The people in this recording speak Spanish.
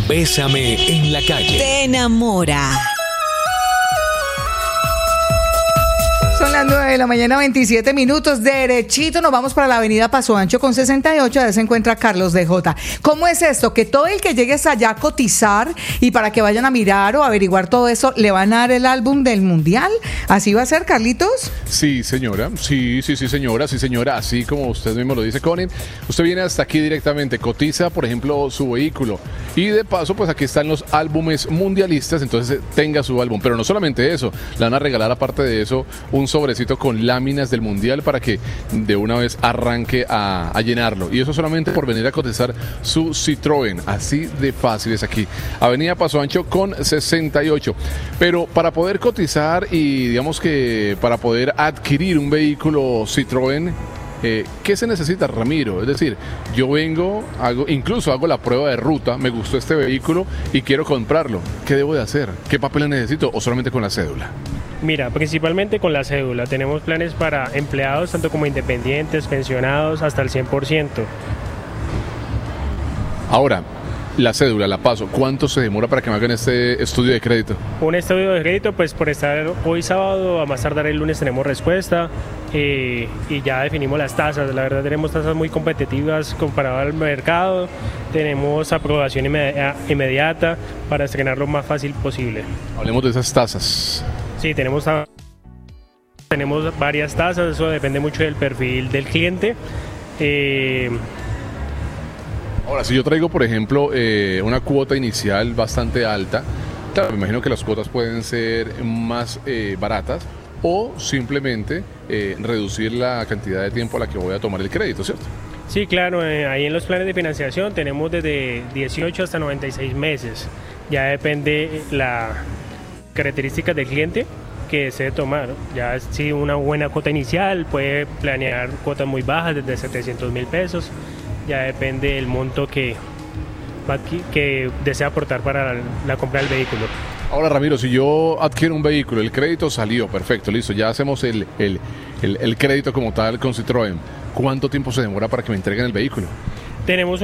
Bésame en la calle. Te enamora. Son las 9 de la mañana, 27 minutos. Derechito nos vamos para la avenida Paso Ancho con 68. Allá se encuentra Carlos DJ. ¿Cómo es esto? Que todo el que llegue hasta allá a cotizar y para que vayan a mirar o averiguar todo eso, ¿le van a dar el álbum del Mundial? ¿Así va a ser, Carlitos? Sí, señora. Sí, señora. Sí, señora. Así como usted mismo lo dice, Connie. Usted viene hasta aquí directamente, cotiza, por ejemplo, su vehículo. Y de paso, pues aquí están los álbumes mundialistas. Entonces tenga su álbum. Pero no solamente eso. Le van a regalar, aparte de eso, un sobrecito con láminas del Mundial para que de una vez arranque a llenarlo. Y eso solamente por venir a cotizar su Citroën. Así de fácil es aquí. Avenida Paso Ancho con 68. Pero para poder cotizar y digamos que para poder adquirir un vehículo Citroën, ¿qué se necesita, Ramiro? Es decir, yo vengo, incluso hago la prueba de ruta, me gustó este vehículo y quiero comprarlo. ¿Qué debo de hacer? ¿Qué papeles necesito? ¿O solamente con la cédula? Mira, principalmente con la cédula. Tenemos planes para empleados, tanto como independientes, pensionados, hasta el 100%. Ahora, la cédula, la paso. ¿Cuánto se demora para que me hagan este estudio de crédito? Un estudio de crédito, pues por estar hoy sábado, a más tardar el lunes tenemos respuesta y ya definimos las tasas. La verdad tenemos tasas muy competitivas comparado al mercado. Tenemos aprobación inmediata para estrenar lo más fácil posible. Hablemos de esas tasas. Sí, tenemos varias tasas, eso depende mucho del perfil del cliente. Ahora, si yo traigo, por ejemplo, una cuota inicial bastante alta, claro, me imagino que las cuotas pueden ser más baratas o simplemente reducir la cantidad de tiempo a la que voy a tomar el crédito, ¿cierto? Sí, claro, ahí en los planes de financiación tenemos desde 18 hasta 96 meses. Ya depende la características del cliente que desee tomar. Ya si una buena cuota inicial, puede planear cuotas muy bajas desde 700,000 pesos. Ya depende del monto que desea aportar para la compra del vehículo. Ahora, Ramiro, si yo adquiero un vehículo, el crédito salió, perfecto, listo, ya hacemos el crédito como tal con Citroën. ¿Cuánto tiempo se demora para que me entreguen el vehículo? Tenemos